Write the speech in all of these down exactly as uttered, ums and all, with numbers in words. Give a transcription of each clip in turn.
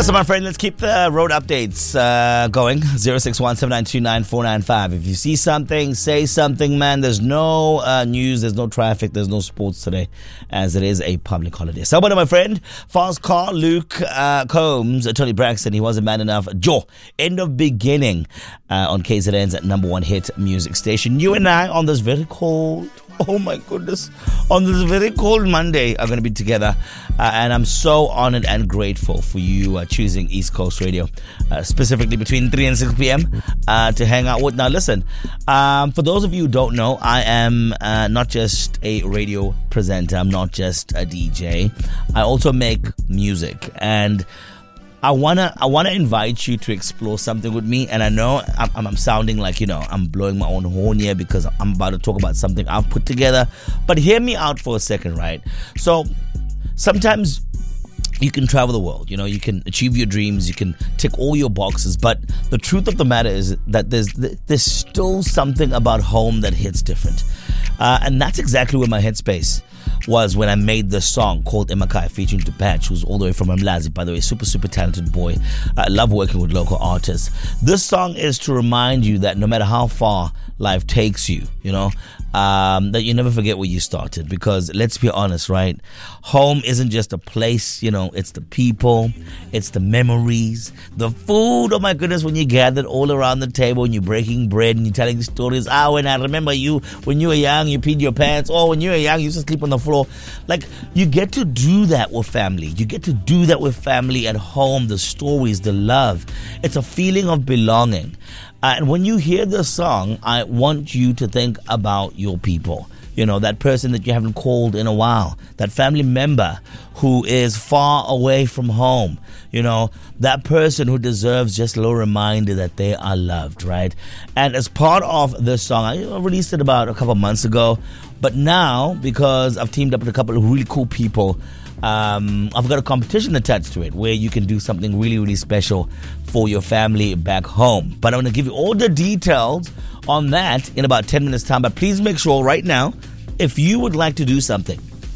Listen, my friend, let's keep the road updates uh, going. zero six one seven nine two nine four nine five. If you see something, say something, man. There's no uh, news, there's no traffic, there's no sports today, as it is a public holiday. So, my friend, fast car, Luke uh, Combs, Tony Braxton, he wasn't man enough. Joe, end of beginning uh, on K Z N's number one hit music station. You and I on this very cold, oh my goodness, on this very cold Monday are going to be together. Uh, and I'm so honored and grateful for you uh, choosing East Coast Radio, uh, specifically between three and six p.m. Uh, to hang out with. Now, listen, um, for those of you who don't know, I am uh, not just a radio presenter. I'm not just a D J. I also make music. And I wanna, I wanna invite you to explore something with me. And I know I'm, I'm sounding like, you know, I'm blowing my own horn here because I'm about to talk about something I've put together. But hear me out for a second, right? So sometimes you can travel the world, you know, you can achieve your dreams, you can tick all your boxes. But the truth of the matter is that there's there's still something about home that hits different. Uh, and that's exactly where my headspace was when I made this song called Emakai featuring Depeche, who's all the way from Mlazi, by the way, super, super talented boy. I love working with local artists. This song is to remind you that no matter how far life takes you, you know, um, that you never forget where you started. Because let's be honest, right? Home isn't just a place, you know, it's the people, it's the memories, the food. Oh my goodness, when you gathered all around the table and you're breaking bread and you're telling stories. Ah, when I remember you, when you were young, you peed your pants. Oh, when you were young, you used to sleep on the floor. Like, you get to do that with family. You get to do that with family at home, the stories, the love. It's a feeling of belonging. Uh, and when you hear this song, I want you to think about your people. You know, that person that you haven't called in a while, that family member who is far away from home, you know, that person who deserves just a little reminder that they are loved, right? And as part of this song, I released it about a couple months ago, but now, because I've teamed up with a couple of really cool people, Um, I've got a competition attached to it where you can do something really, really special for your family back home. But I'm going to give you all the details on that in about ten minutes time. But please make sure right now, if you would like to do something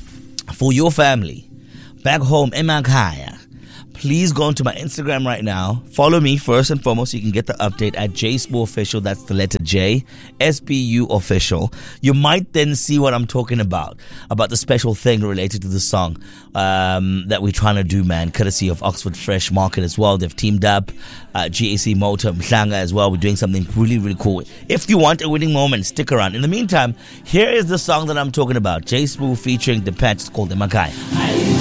for your family back home in Emakhaya, please go onto my Instagram right now. Follow me first and foremost so you can get the update at J S P U Official. That's the letter J, S P U Official. You might then see what I'm talking about, about the special thing related to the song um, that we're trying to do, man, courtesy of Oxford Fresh Market as well. They've teamed up, uh, G A C Motor, Mhlanga as well. We're doing something really, really cool. If you want a winning moment, stick around. In the meantime, here is the song that I'm talking about. J S P U featuring Depeche. It's called Emakai.